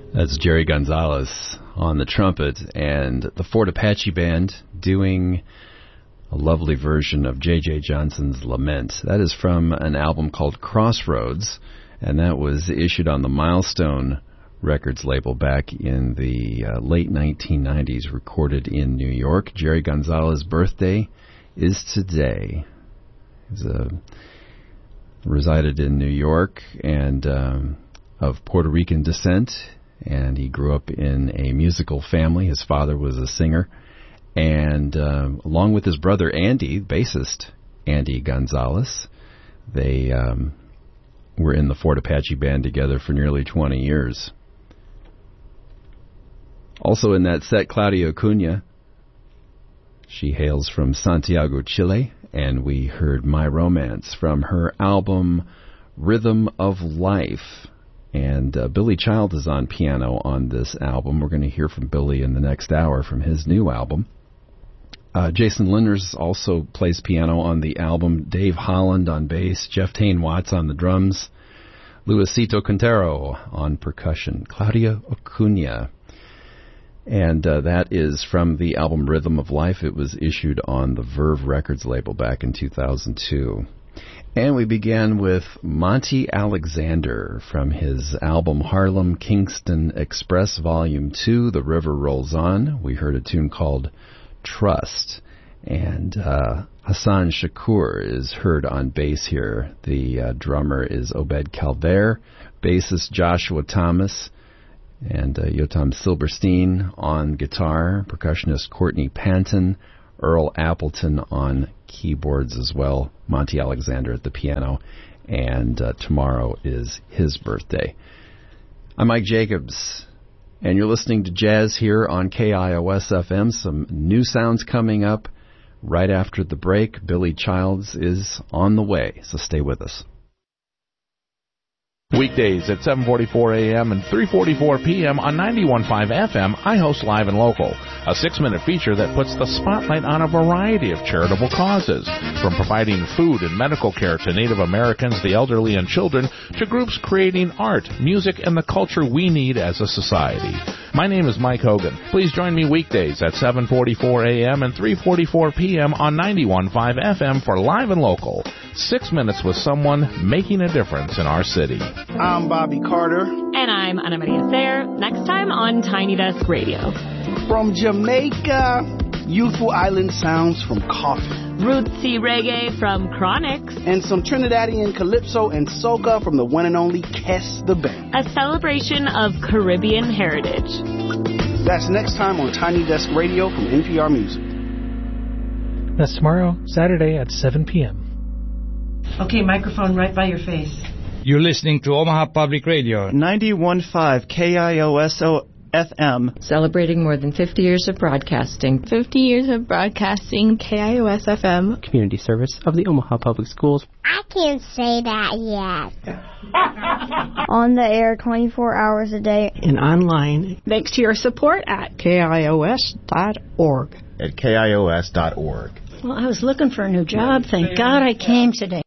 That's Jerry Gonzalez on the trumpet and the Fort Apache Band doing a lovely version of J.J. Johnson's Lament. That is from an album called Crossroads, and that was issued on the Milestone Records label back in the late 1990s, recorded in New York. Jerry Gonzalez's birthday is today. He's resided in New York and of Puerto Rican descent, and he grew up in a musical family. His father was a singer, and along with his brother Andy, bassist Andy Gonzalez, they were in the Fort Apache Band together for nearly 20 years. Also in that set, Claudia Acuna. She hails from Santiago, Chile, and we heard My Romance from her album Rhythm of Life. And Billy Child is on piano on this album. We're going to hear from Billy in the next hour from his new album. Jason Linders also plays piano on the album. Dave Holland on bass. Jeff Tain Watts on the drums. Luisito Quintero on percussion. Claudia Acuna. And that is from the album Rhythm of Life. It was issued on the Verve Records label back in 2002. And we began with Monty Alexander from his album Harlem Kingston Express Volume 2, The River Rolls On. We heard a tune called Trust. And Hassan Shakur is heard on bass here. The drummer is Obed Calvert, bassist Joshua Thomas, and Yotam Silberstein on guitar, percussionist Courtney Panton, Earl Appleton on keyboards as well, Monty Alexander at the piano, and tomorrow is his birthday. I'm Mike Jacobs, and you're listening to Jazz here on KIOS-FM. Some new sounds coming up right after the break. Billy Childs is on the way, so stay with us. Weekdays at 7:44 a.m. and 3:44 p.m. on 91.5 FM, I host Live and Local, a 6-minute feature that puts the spotlight on a variety of charitable causes, from providing food and medical care to Native Americans, the elderly, and children, to groups creating art, music, and the culture we need as a society. My name is Mike Hogan. Please join me weekdays at 7:44 a.m. and 3:44 p.m. on 91.5 FM for Live and Local, 6 minutes with someone making a difference in our city. I'm Bobby Carter. And I'm Ana Maria Sayre. Next time on Tiny Desk Radio. From Jamaica, youthful island sounds from Coffee. Rootsy reggae from Chronix. And some Trinidadian calypso and soca from the one and only Kes the Band. A celebration of Caribbean heritage. That's next time on Tiny Desk Radio from NPR Music. That's tomorrow, Saturday at 7 p.m. Okay, microphone right by your face. You're listening to Omaha Public Radio. 91.5 KIOSO FM. Celebrating more than 50 years of broadcasting. 50 years of broadcasting, KIOS FM. Community service of the Omaha Public Schools. I can't say that yet. On the air 24 hours a day. And online. Thanks to your support at KIOS.org. At KIOS.org. Well, I was looking for a new job. Thank God I came today.